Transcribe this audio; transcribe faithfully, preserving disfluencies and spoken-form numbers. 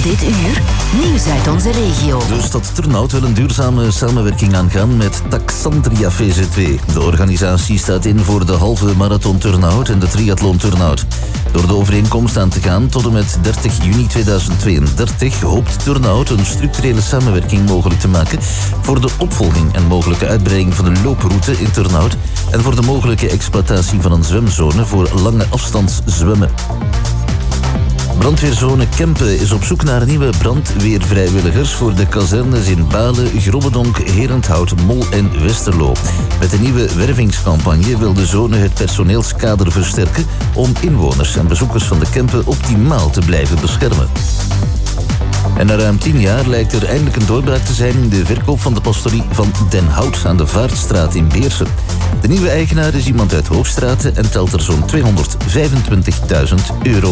Dit uur, nieuws uit onze regio. De stad Turnhout wil een duurzame samenwerking aangaan met Taxandria V Z W. De organisatie staat in voor de halve marathon Turnhout en de triathlon Turnhout. Door de overeenkomst aan te gaan tot en met dertig juni tweeduizend tweeëndertig hoopt Turnhout een structurele samenwerking mogelijk te maken voor de opvolging en mogelijke uitbreiding van de looproute in Turnhout en voor de mogelijke exploitatie van een zwemzone voor lange afstandszwemmen. Brandweerzone Kempen is op zoek naar nieuwe brandweervrijwilligers voor de kazernes in Balen, Grobbedonk, Herenthout, Mol en Westerlo. Met de nieuwe wervingscampagne wil de zone het personeelskader versterken om inwoners en bezoekers van de Kempen optimaal te blijven beschermen. En na ruim tien jaar lijkt er eindelijk een doorbraak te zijn in de verkoop van de pastorie van Den Hout aan de Vaartstraat in Beersen. De nieuwe eigenaar is iemand uit Hoogstraten en telt er zo'n tweehonderdvijfentwintigduizend euro